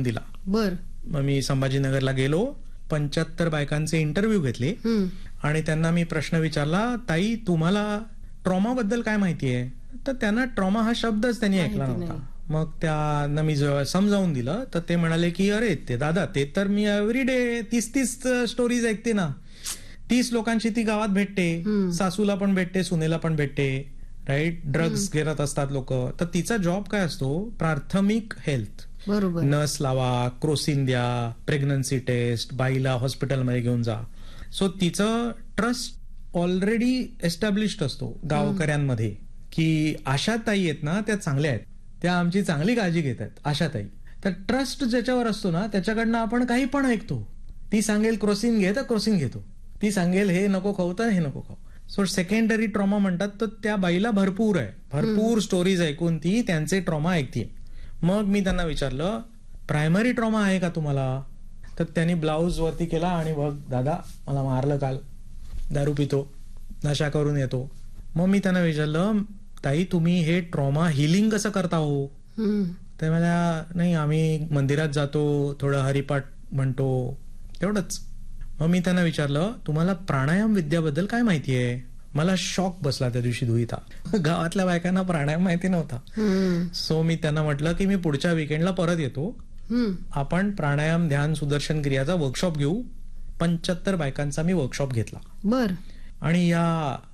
दिला. बर. मग मी संभाजीनगरला गेलो, 75 बायकांचे इंटरव्ह्यू घेतले आणि त्यांना मी प्रश्न विचारला, ताई तुम्हाला ट्रॉमा बद्दल काय माहिती आहे? तर त्यांना ट्रॉमा हा शब्दच त्यांनी ऐकला नव्हता. मग त्यांना मी समजावून दिलं तर ते म्हणाले की अरे ते दादा ते तर मी एव्हरीडे 30 स्टोरीज ऐकते ना, 30 लोकांची ती गावात भेटते, सासूला पण भेटते, सुनेला पण भेटते, राईट. ड्रग्ज घेत असतात लोक, तर तिचा जॉब काय असतो, प्राथमिक हेल्थ. बरोबर. नर्स लावा, क्रोसिन द्या, प्रेग्नन्सी टेस्ट, बाईला हॉस्पिटलमध्ये घेऊन जा. सो तिचं ट्रस्ट ऑलरेडी एस्टॅब्लिश्ड असतो गावकऱ्यांमध्ये की आशाताई आहेत ना त्या चांगल्या आहेत, त्या आमची चांगली काळजी घेतात आशाताई. तर ट्रस्ट ज्याच्यावर असतो ना त्याच्याकडनं आपण काही पण ऐकतो. ती सांगेल क्रोसिन घे तर क्रोसिन घेतो, ती सांगेल हे नको खाऊ तर हे नको खाऊ. सो सेकंडरी ट्रॉमा म्हणतात, तर त्या बाईला भरपूर स्टोरीज ऐकून ती त्यांचे ट्रॉमा ऐकते. मग मी त्यांना विचारलं प्रायमरी ट्रॉमा आहे का तुम्हाला? तर त्यांनी ब्लाऊज वरती केला आणि बघ दादा मला मारलं काल, दारू पितो, नशा करून येतो. मग मी त्यांना विचारलं ताई तुम्ही हे ट्रॉमा हिलिंग कसं करता हो? ते मला नाही आम्ही मंदिरात जातो, थोडं हरिपाठ म्हणतो, तेवढंच. मग मी त्यांना विचारलं तुम्हाला प्राणायाम विद्याबद्दल काय माहिती आहे? मला शॉक बसला त्या दिवशी दुहिता, गावातल्या बायकांना प्राणायाम माहिती नव्हता. सो मी त्यांना म्हटलं की मी पुढच्या विकेंडला परत येतो, आपण प्राणायाम ध्यान सुदर्शन क्रियाचा वर्कशॉप घेऊ. 75 बायकांचा मी वर्कशॉप घेतला. बर. आणि या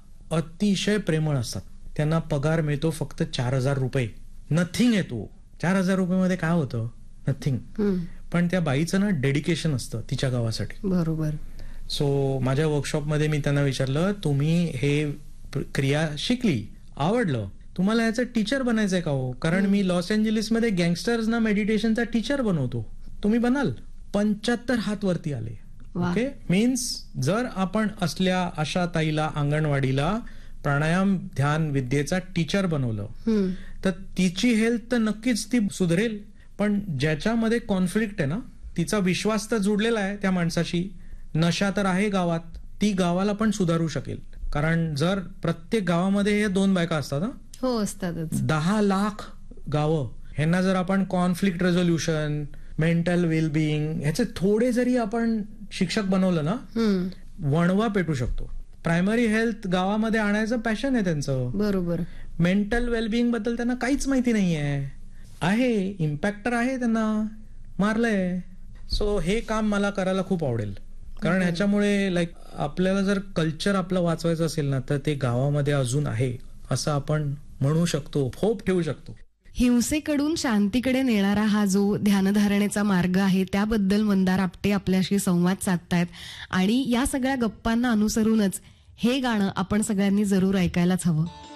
अतिशय प्रेमळ असतात, त्यांना पगार मिळतो फक्त 4,000 रुपये. नथिंग आहे तो. 4,000 रुपये काय होतं? नथिंग. पण त्या बाईचं ना डेडिकेशन असतं तिच्या गावासाठी. बरोबर. सो माझ्या वर्कशॉपमध्ये मी त्यांना विचारलं तुम्ही हे क्रिया शिकली, आवडलं, तुम्हाला याचं टीचर बनायचंय का हो? कारण मी लॉस एंजलिसमध्ये गँगस्टर्सना मेडिटेशनचा टीचर बनवतो, तुम्ही बनाल? 75 हात वरती आले. ओके. मीन्स जर आपण असल्या अशा ताईला अंगणवाडीला प्राणायाम ध्यान विद्येचा टीचर बनवलं तर तिची हेल्थ तर नक्कीच ती सुधरेल. पण ज्याच्यामध्ये कॉन्फ्लिक्ट आहे ना, तिचा विश्वास तर जुडलेला आहे त्या माणसाशी, नशा तर आहे गावात, ती गावाला पण सुधारू शकेल. कारण जर प्रत्येक गावामध्ये हे 2 बायका असतात ना, हो असतातच, 10 लाख गावं, ह्यांना जर आपण कॉन्फ्लिक्ट रेझोल्युशन, मेंटल वेलबिईंग ह्याचे थोडे जरी आपण शिक्षक बनवलं ना, वणवा पेटू शकतो. प्रायमरी हेल्थ गावामध्ये आणायचं पॅशन आहे त्यांचं. बरोबर. मेंटल वेलबिईंग बद्दल त्यांना काहीच माहिती नाहीये, आहे इम्पॅक्टर आहे, त्यांना मारलंय. सो हे काम मला करायला खूप आवडेल, कारण ह्याच्यामुळे लाईक आपल्याला जर कल्चर आपलं वाचवायचं असेल ना तर ते गावामध्ये अजून आहे असं आपण म्हणू शकतो, होप ठेवू शकतो. हिंसेकडून शांतीकडे नेणारा हा जो ध्यानधारणेचा मार्ग आहे त्याबद्दल मंदार आपटे आपल्याशी संवाद साधतायत. आणि या सगळ्या गप्पांना अनुसरूनच हे गाणं आपण सगळ्यांनी जरूर ऐकायलाच हवं.